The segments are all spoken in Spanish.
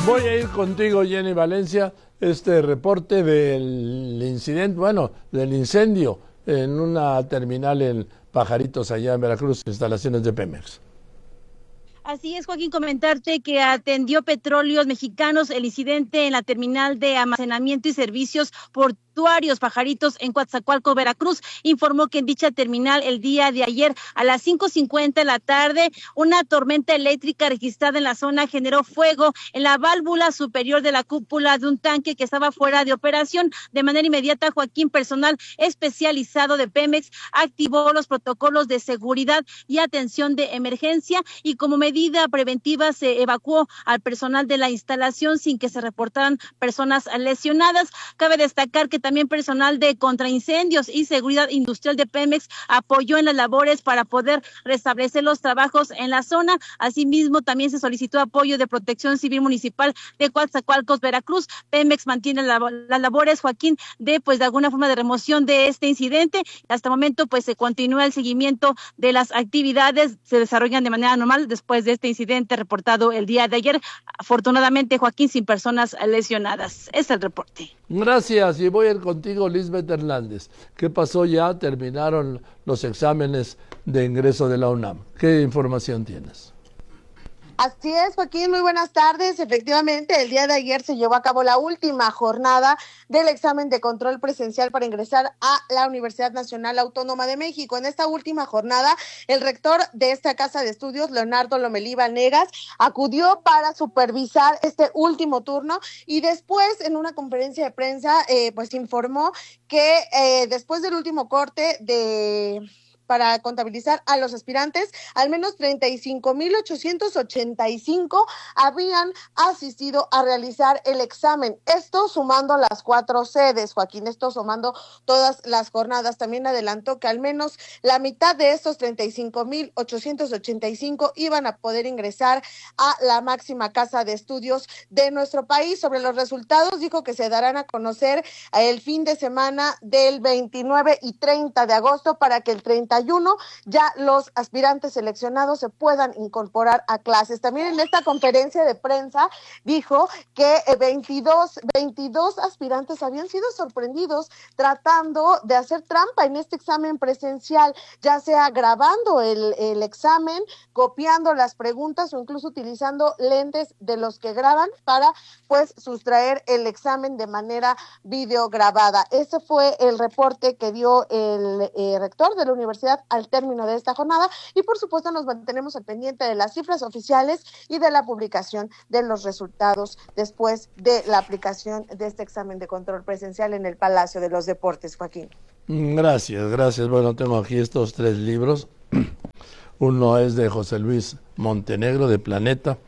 Voy a ir contigo, Jenny Valencia, este reporte del incidente, bueno, del incendio en una terminal en Pajaritos, allá en Veracruz, instalaciones de Pemex. Así es, Joaquín, comentarte que atendió Petróleos Mexicanos el incidente en la terminal de almacenamiento y servicios portuarios Pajaritos en Coatzacoalcos, Veracruz. Informó que en dicha terminal el día de ayer a las 5:50 de la tarde una tormenta eléctrica registrada en la zona generó fuego en la válvula superior de la cúpula de un tanque que estaba fuera de operación. De manera inmediata, Joaquín, personal especializado de Pemex activó los protocolos de seguridad y atención de emergencia y como medida preventiva se evacuó al personal de la instalación sin que se reportaran personas lesionadas. Cabe destacar que también personal de contraincendios y seguridad industrial de Pemex apoyó en las labores para poder restablecer los trabajos en la zona. Asimismo, también se solicitó apoyo de Protección Civil Municipal de Coatzacoalcos, Veracruz. Pemex mantiene las labores, Joaquín, de alguna forma de remoción de este incidente. Hasta el momento, se continúa el seguimiento de las actividades, se desarrollan de manera normal después de este incidente reportado el día de ayer. Afortunadamente, Joaquín, sin personas lesionadas. Es el reporte. Gracias, y voy a ir contigo, Lisbeth Hernández. ¿Qué pasó ya? Terminaron los exámenes de ingreso de la UNAM. ¿Qué información tienes? Así es, Joaquín, muy buenas tardes. Efectivamente, el día de ayer se llevó a cabo la última jornada del examen de control presencial para ingresar a la Universidad Nacional Autónoma de México. En esta última jornada, el rector de esta casa de estudios, Leonardo Lomelí Vanegas, acudió para supervisar este último turno y después, en una conferencia de prensa, informó que después del último corte para contabilizar a los aspirantes, al menos 35,885 habían asistido a realizar el examen. Esto sumando las 4 sedes, Joaquín, esto sumando todas las jornadas. También adelantó que al menos la mitad de estos 35,885 iban a poder ingresar a la máxima casa de estudios de nuestro país. Sobre los resultados, dijo que se darán a conocer el fin de semana del 29 y 30 de agosto para que el 31 ya los aspirantes seleccionados se puedan incorporar a clases. También en esta conferencia de prensa dijo que 22 aspirantes habían sido sorprendidos tratando de hacer trampa en este examen presencial, ya sea grabando el examen, copiando las preguntas o incluso utilizando lentes de los que graban para sustraer el examen de manera videograbada. Ese fue el reporte que dio el rector de la universidad al término de esta jornada y por supuesto nos mantenemos al pendiente de las cifras oficiales y de la publicación de los resultados después de la aplicación de este examen de control presencial en el Palacio de los Deportes, Joaquín. Gracias. Bueno, tengo aquí estos 3 libros. Uno es de José Luis Montenegro, de Planeta.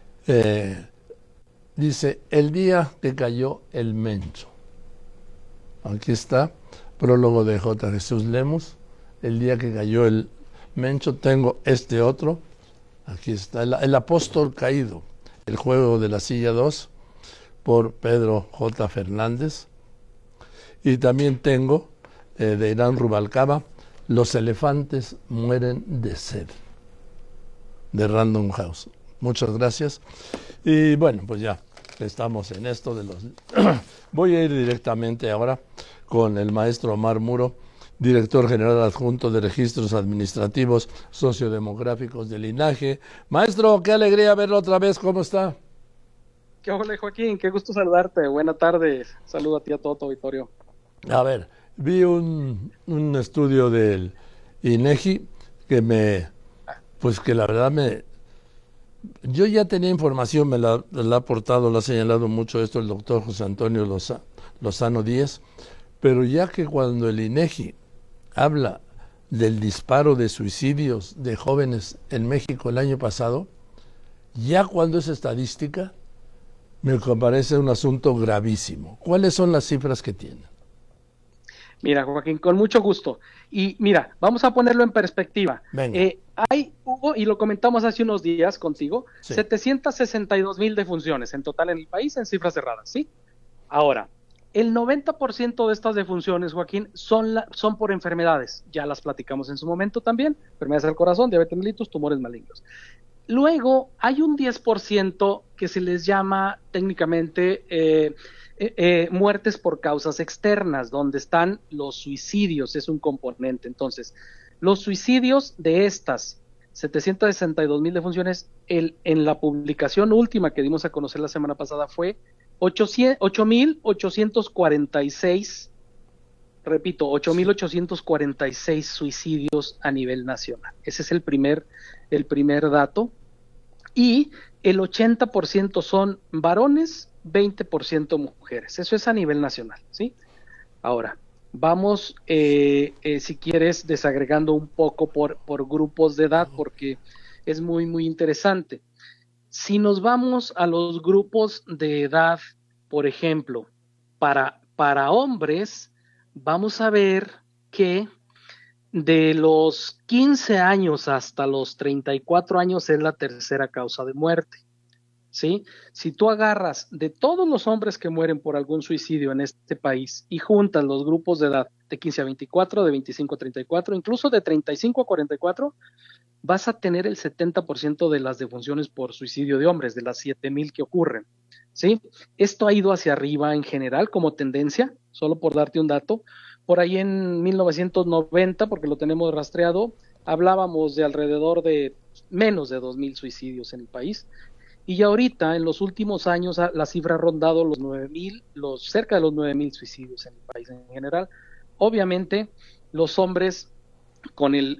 Dice, el día que cayó el Mencho. Aquí está, prólogo de J. Jesús Lemus. El día que cayó el Mencho. Tengo este otro, aquí está, el Apóstol Caído, el juego de la silla 2, por Pedro J. Fernández. Y también tengo, de Irán Rubalcaba, Los elefantes mueren de sed, de Random House. Muchas gracias. Y bueno, pues ya estamos en esto de los... Voy a ir directamente ahora con el maestro Omar Muro, director general adjunto de Registros Administrativos Sociodemográficos del INAGE. Maestro, qué alegría verlo otra vez, ¿cómo está? ¿Qué hola, Joaquín? Qué gusto saludarte, buena tarde, saludo a ti, a todo tu auditorio. A ver, vi un estudio del INEGI que que la verdad yo ya tenía información, me la ha aportado, lo ha señalado mucho esto el doctor José Antonio Lozano Díez, pero ya que cuando el INEGI habla del disparo de suicidios de jóvenes en México el año pasado, ya cuando es estadística, me parece un asunto gravísimo. ¿Cuáles son las cifras que tienen? Mira, Joaquín, con mucho gusto. Y mira, vamos a ponerlo en perspectiva. Hubo, y lo comentamos hace unos días contigo, sí, 762,000 defunciones en total en el país en cifras cerradas, ¿sí? Ahora, el 90% de estas defunciones, Joaquín, son por enfermedades. Ya las platicamos en su momento también. Enfermedades del corazón, diabetes mellitus, tumores malignos. Luego, hay un 10% que se les llama técnicamente muertes por causas externas, donde están los suicidios, es un componente. Entonces, los suicidios de estas 762,000 defunciones, en la publicación última que dimos a conocer la semana pasada fue 8,846, repito, 8,846 suicidios a nivel nacional. Ese es el primer dato. Y el 80% son varones, 20% mujeres. Eso es a nivel nacional, ¿sí? Ahora, vamos, si quieres, desagregando un poco por grupos de edad, porque es muy, muy interesante. Si nos vamos a los grupos de edad, por ejemplo, para hombres, vamos a ver que de los 15 años hasta los 34 años es la tercera causa de muerte, ¿sí? Si tú agarras de todos los hombres que mueren por algún suicidio en este país y juntas los grupos de edad de 15 a 24, de 25 a 34, incluso de 35 a 44, vas a tener el 70% de las defunciones por suicidio de hombres, de las 7,000 que ocurren, ¿sí? Esto ha ido hacia arriba en general como tendencia, solo por darte un dato. Por ahí en 1990, porque lo tenemos rastreado, hablábamos de alrededor de menos de 2,000 suicidios en el país. Y ahorita, en los últimos años, la cifra ha rondado los 9,000, cerca de los 9,000 suicidios en el país en general. Obviamente, los hombres con el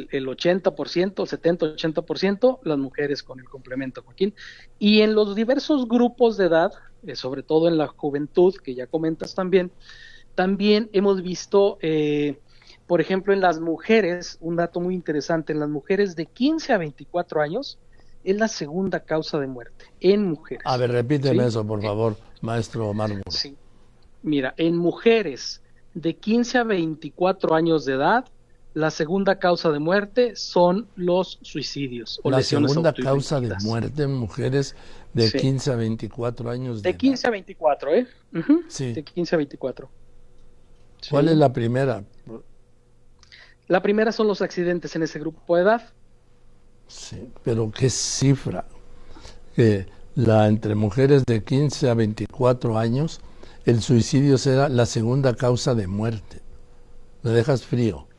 80%, el 70-80%, las mujeres con el complemento, Joaquín. Y en los diversos grupos de edad, sobre todo en la juventud, que ya comentas también hemos visto, por ejemplo, en las mujeres, un dato muy interesante, en las mujeres de 15 a 24 años, es la segunda causa de muerte en mujeres. A ver, repíteme eso, por favor, maestro Mármol. Sí. Mira, en mujeres de 15 a 24 años de edad, la segunda causa de muerte son los suicidios o lesiones autoinfligidas. La segunda causa de muerte en mujeres de 15 a 24 años de edad. De 15 a 24, ¿eh? Sí. De 15 a 24. ¿Cuál es la primera? La primera son los accidentes en ese grupo de edad. Sí, pero ¿qué cifra? Entre mujeres de 15 a 24 años, el suicidio será la segunda causa de muerte. Me dejas frío.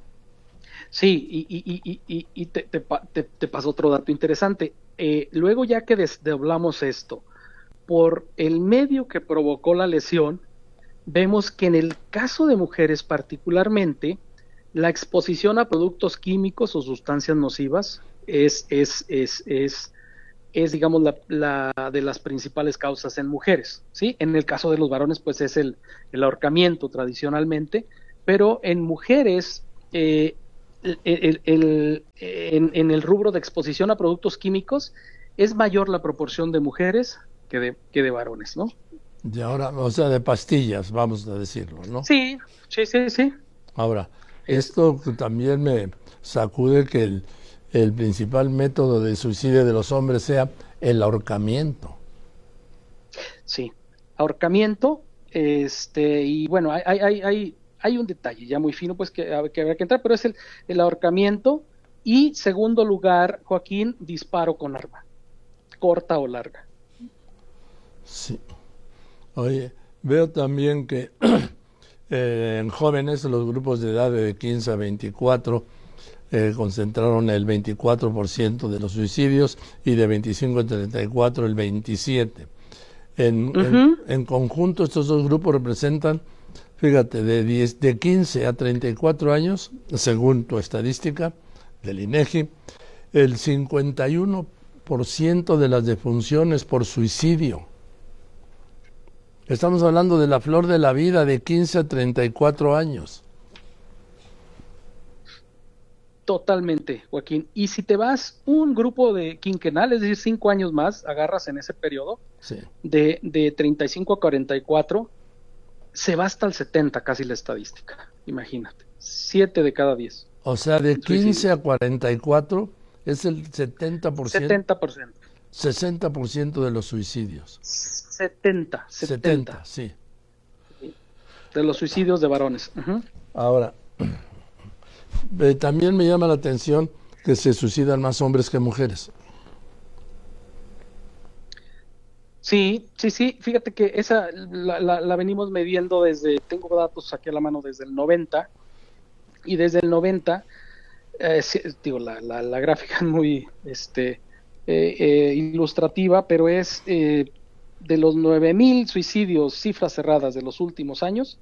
Sí, y te paso otro dato interesante. Luego ya que desdoblamos esto, por el medio que provocó la lesión, vemos que en el caso de mujeres particularmente, la exposición a productos químicos o sustancias nocivas es digamos, la de las principales causas en mujeres, ¿sí? En el caso de los varones, pues es el ahorcamiento tradicionalmente, pero en mujeres, en el rubro de exposición a productos químicos, es mayor la proporción de mujeres que de varones, ¿no? Y ahora, o sea, de pastillas, vamos a decirlo, ¿no? Sí. Ahora, esto también me sacude que el principal método de suicidio de los hombres sea el ahorcamiento. Sí, ahorcamiento, y bueno, hay un detalle ya muy fino, pues que habrá que entrar, pero es el ahorcamiento. Y segundo lugar, Joaquín, disparo con arma, corta o larga. Sí. Oye, veo también que en jóvenes, los grupos de edad de 15 a 24 concentraron el 24% de los suicidios y de 25 a 34 el 27%. En conjunto, estos dos grupos representan, fíjate, de 15 a 34 años, según tu estadística del INEGI, el 51% de las defunciones por suicidio. Estamos hablando de la flor de la vida de 15 a 34 años. Totalmente, Joaquín. Y si te vas un grupo de quinquenal, es decir, 5 años más, agarras en ese periodo, sí, de 35 a 44, se va hasta el 70 casi la estadística. Imagínate, 7 de cada 10. O sea, de 15 a 44 es el 70%. 70%. 60% de los suicidios. 70, sí. De los suicidios de varones. Ahora, también me llama la atención que se suicidan más hombres que mujeres. Sí, fíjate que esa la venimos midiendo tengo datos aquí a la mano desde el 90, y desde el 90, sí, digo, la gráfica es muy ilustrativa, pero es de los 9,000 suicidios, cifras cerradas de los últimos años,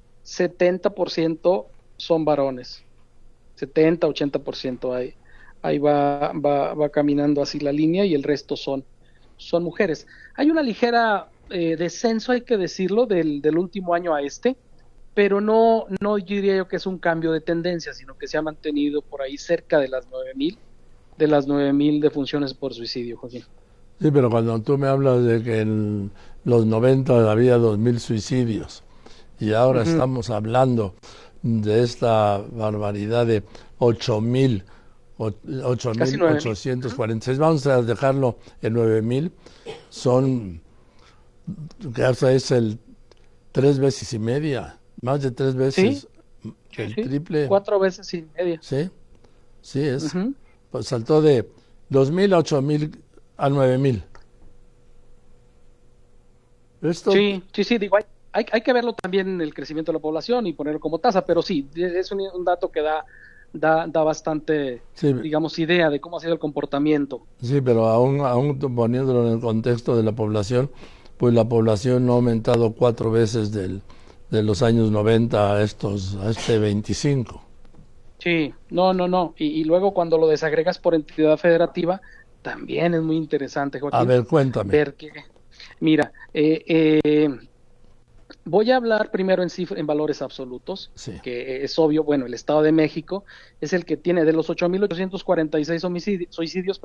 70% son varones, 70-80% ahí va caminando así la línea, y el resto son mujeres. Hay una ligera descenso, hay que decirlo, del último año a pero no diría yo que es un cambio de tendencia, sino que se ha mantenido por ahí cerca de las 9,000 defunciones por suicidio, Joaquín. Sí, pero cuando tú me hablas de que en los 90 había 2,000 suicidios y ahora estamos hablando de esta barbaridad de 8,846, vamos a dejarlo en 9,000, que hasta es el 3 veces y media, más de 3 veces, el triple. 4 veces y media. Sí es. Pues saltó de 2,000 a 8,000 a 9,000. Esto... Sí, digo, hay que verlo también en el crecimiento de la población y ponerlo como tasa, pero sí, es un dato que da bastante, digamos, idea de cómo ha sido el comportamiento. Sí, pero aún poniéndolo en el contexto de la población, pues la población no ha aumentado 4 veces de los años 90 a este 25. Sí, no. Y luego cuando lo desagregas por entidad federativa, también es muy interesante, Joaquín. A ver, cuéntame. Ver que, mira, voy a hablar primero en valores absolutos, que es obvio. Bueno, el Estado de México es el que tiene de los 8,846 suicidios,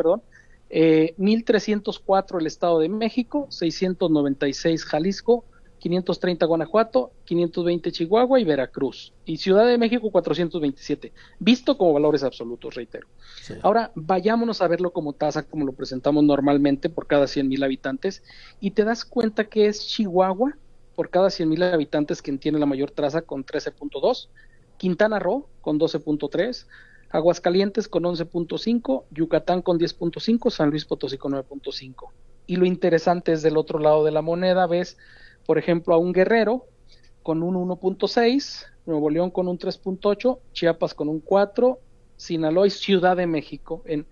1,304 el Estado de México, 696 Jalisco, 530 Guanajuato, 520 Chihuahua y Veracruz, y Ciudad de México 427, visto como valores absolutos, reitero. Sí. Ahora vayámonos a verlo como tasa, como lo presentamos normalmente por cada 100,000 habitantes, y te das cuenta que es Chihuahua por cada 100,000 habitantes quien tiene la mayor tasa con 13.2, Quintana Roo con 12.3, Aguascalientes con 11.5, Yucatán con 10.5, San Luis Potosí con 9.5. Y lo interesante es del otro lado de la moneda, ves, por ejemplo, a un Guerrero con un 1.6, Nuevo León con un 3.8, Chiapas con un 4, Sinaloa y Ciudad de México en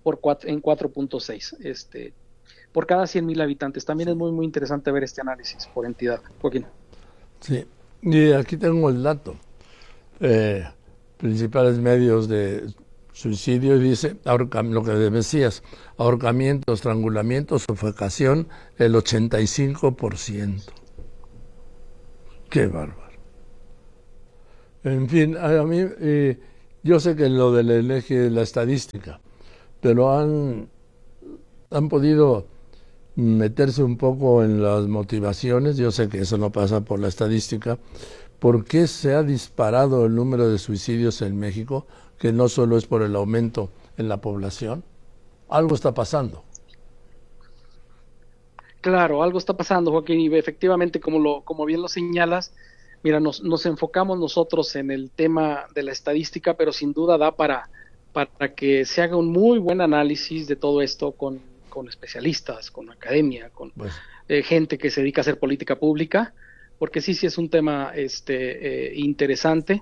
4.6, por cada 100,000 habitantes. También es muy, muy interesante ver este análisis por entidad, Joaquín. Sí, y aquí tengo el dato. Principales medios de suicidio, dice, lo que decías, ahorcamiento, estrangulamiento, sofocación, el 85%. Qué bárbaro. En fin, a mí, yo sé que lo del eje es la estadística, pero han podido meterse un poco en las motivaciones. Yo sé que eso no pasa por la estadística. ¿Por qué se ha disparado el número de suicidios en México? Que no solo es por el aumento en la población. Algo está pasando. Claro, algo está pasando, Joaquín, y efectivamente, como bien lo señalas, mira, nos enfocamos nosotros en el tema de la estadística, pero sin duda da para que se haga un muy buen análisis de todo esto con especialistas, con academia, con gente que se dedica a hacer política pública, porque sí es un tema interesante,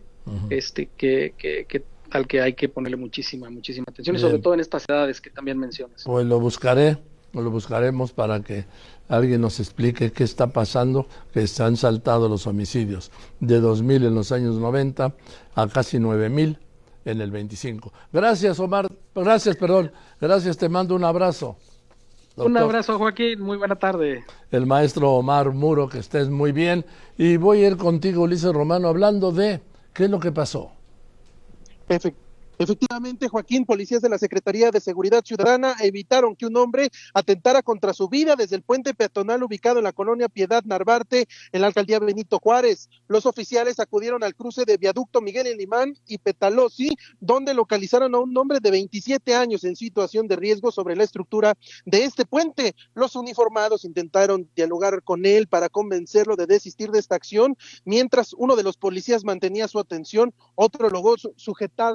al que hay que ponerle muchísima atención. Bien. Y sobre todo en estas edades que también mencionas. Pues lo buscaremos para que alguien nos explique qué está pasando, que se han saltado los homicidios de 2,000 en los años 90 a casi 9,000 en el 25. Gracias, Omar. Gracias, te mando un abrazo. Doctor. Un abrazo, Joaquín, muy buena tarde. El maestro Omar Muro, que estés muy bien. Y voy a ir contigo, Ulises Romano, hablando de qué es lo que pasó. Efectivamente, Joaquín, policías de la Secretaría de Seguridad Ciudadana evitaron que un hombre atentara contra su vida desde el puente peatonal ubicado en la colonia Piedad Narvarte, en la alcaldía Benito Juárez. Los oficiales acudieron al cruce de Viaducto Miguel Alemán y Petalozzi, donde localizaron a un hombre de 27 años en situación de riesgo sobre la estructura de este puente. Los uniformados intentaron dialogar con él para convencerlo de desistir de esta acción, mientras uno de los policías mantenía su atención, otro logró sujetarlo y ponerlo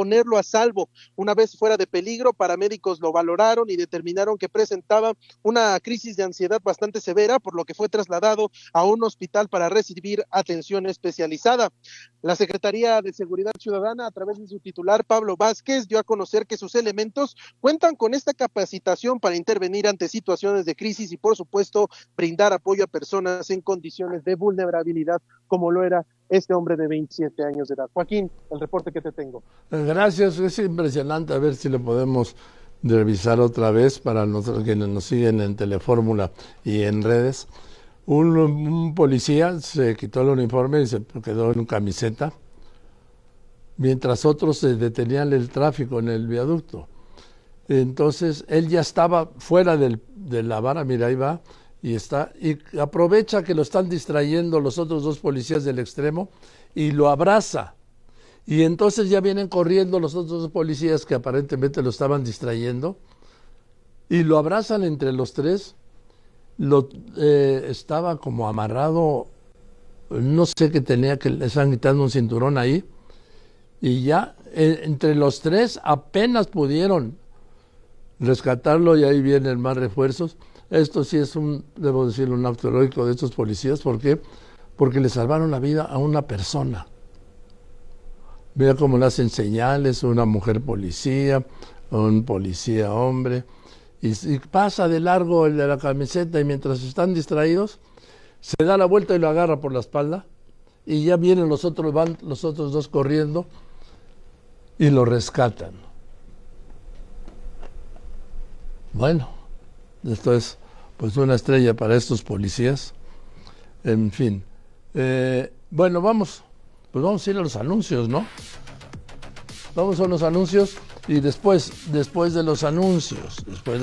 ponerlo a salvo. Una vez fuera de peligro, paramédicos lo valoraron y determinaron que presentaba una crisis de ansiedad bastante severa, por lo que fue trasladado a un hospital para recibir atención especializada. La Secretaría de Seguridad Ciudadana, a través de su titular, Pablo Vázquez, dio a conocer que sus elementos cuentan con esta capacitación para intervenir ante situaciones de crisis y, por supuesto, brindar apoyo a personas en condiciones de vulnerabilidad, como lo era este hombre de 27 años de edad. Joaquín, el reporte que te tengo. Gracias, es impresionante, a ver si lo podemos revisar otra vez para nosotros quienes nos siguen en Telefórmula y en redes. Un policía se quitó el uniforme y se quedó en camiseta, mientras otros se detenían el tráfico en el viaducto. Entonces él ya estaba fuera de la vara, mira, ahí va, y aprovecha que lo están distrayendo los otros dos policías del extremo y lo abraza. Y entonces ya vienen corriendo los otros dos policías que aparentemente lo estaban distrayendo y lo abrazan entre los tres. Estaba como amarrado, no sé qué tenía, que le estaban quitando un cinturón ahí, y ya entre los tres apenas pudieron rescatarlo y ahí vienen más refuerzos. Esto sí es debo decirlo, un acto heroico de estos policías. ¿Por qué? Porque le salvaron la vida a una persona. Vea cómo le hacen señales, una mujer policía, un policía hombre, y pasa de largo el de la camiseta y mientras están distraídos, se da la vuelta y lo agarra por la espalda y ya vienen van los otros dos corriendo y lo rescatan. Bueno, esto es pues una estrella para estos policías. En fin, bueno, vamos a ir a los anuncios, ¿no? Vamos a los anuncios y después de los anuncios,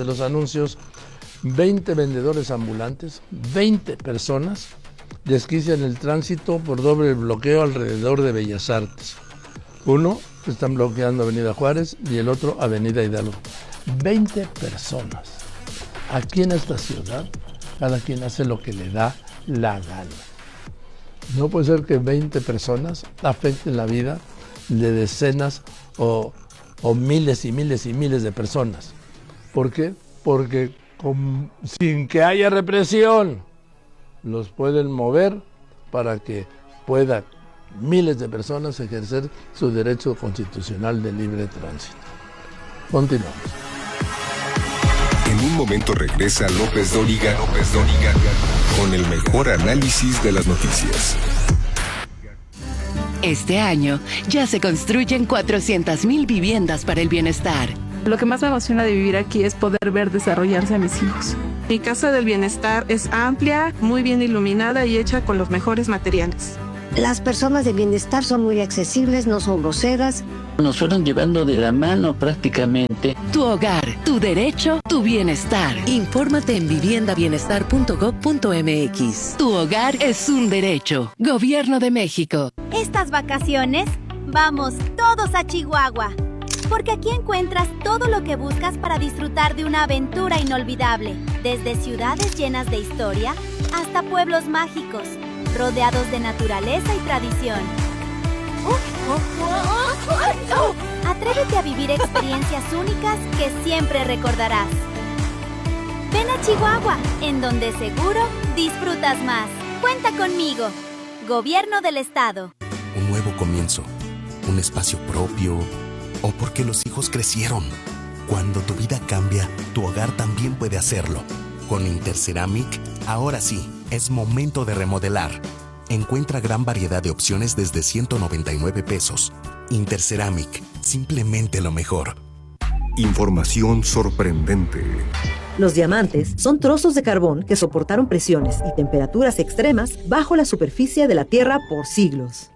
20 vendedores ambulantes, 20 personas desquician el tránsito por doble bloqueo alrededor de Bellas Artes. Uno están bloqueando Avenida Juárez y el otro Avenida Hidalgo. 20 personas. Aquí en esta ciudad, cada quien hace lo que le da la gana. No puede ser que 20 personas afecten la vida de decenas o miles y miles y miles de personas. ¿Por qué? Porque sin que haya represión, los pueden mover para que puedan miles de personas ejercer su derecho constitucional de libre tránsito. Continuamos. En un momento regresa López Dóriga con el mejor análisis de las noticias. Este año ya se construyen 400,000 viviendas para el bienestar. Lo que más me emociona de vivir aquí es poder ver desarrollarse a mis hijos. Mi casa del bienestar es amplia, muy bien iluminada y hecha con los mejores materiales. Las personas de bienestar son muy accesibles, no son groseras. Nos fueron llevando de la mano prácticamente. Tu hogar, tu derecho, tu bienestar. Infórmate en viviendabienestar.gov.mx. Tu hogar es un derecho. Gobierno de México. Estas vacaciones, vamos todos a Chihuahua. Porque aquí encuentras todo lo que buscas para disfrutar de una aventura inolvidable. Desde ciudades llenas de historia hasta pueblos mágicos, rodeados de naturaleza y tradición. Atrévete a vivir experiencias únicas que siempre recordarás. Ven a Chihuahua, en donde seguro disfrutas más. Cuenta conmigo. Gobierno del Estado. Un nuevo comienzo, un espacio propio, o porque los hijos crecieron. Cuando tu vida cambia, tu hogar también puede hacerlo. Con Interceramic, ahora sí, es momento de remodelar. Encuentra gran variedad de opciones desde 199 pesos. Interceramic, simplemente lo mejor. Información sorprendente. Los diamantes son trozos de carbón que soportaron presiones y temperaturas extremas bajo la superficie de la Tierra por siglos.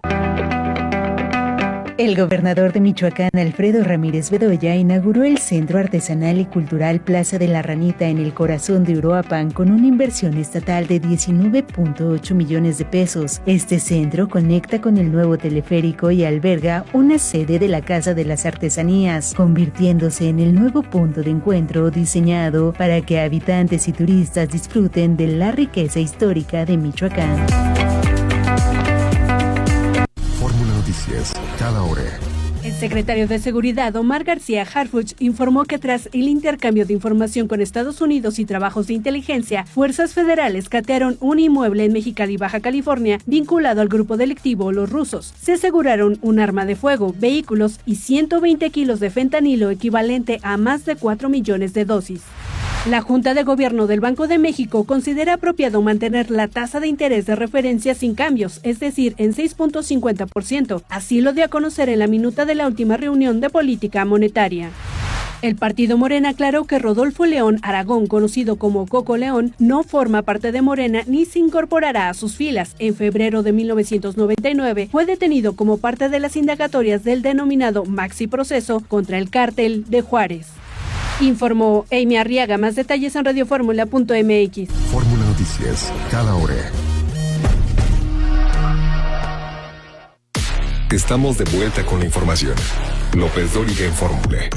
El gobernador de Michoacán, Alfredo Ramírez Bedoya, inauguró el Centro Artesanal y Cultural Plaza de la Ranita en el corazón de Uruapan con una inversión estatal de 19.8 millones de pesos. Este centro conecta con el nuevo teleférico y alberga una sede de la Casa de las Artesanías, convirtiéndose en el nuevo punto de encuentro diseñado para que habitantes y turistas disfruten de la riqueza histórica de Michoacán. Fórmula Noticias, cada hora. El secretario de Seguridad, Omar García Harfuch, informó que tras el intercambio de información con Estados Unidos y trabajos de inteligencia, fuerzas federales catearon un inmueble en Mexicali, Baja California, vinculado al grupo delictivo Los Rusos. Se aseguraron un arma de fuego, vehículos y 120 kilos de fentanilo, equivalente a más de 4 millones de dosis. La Junta de Gobierno del Banco de México considera apropiado mantener la tasa de interés de referencia sin cambios, es decir, en 6.50%. Así lo dio a conocer en la minuta de la última reunión de política monetaria. El partido Morena aclaró que Rodolfo León Aragón, conocido como Coco León, no forma parte de Morena ni se incorporará a sus filas. En febrero de 1999 fue detenido como parte de las indagatorias del denominado Maxi Proceso contra el cártel de Juárez. Informó Amy Arriaga. Más detalles en radioformula.mx. Fórmula Noticias, cada hora. Estamos de vuelta con la información. López Dóriga en Fórmula.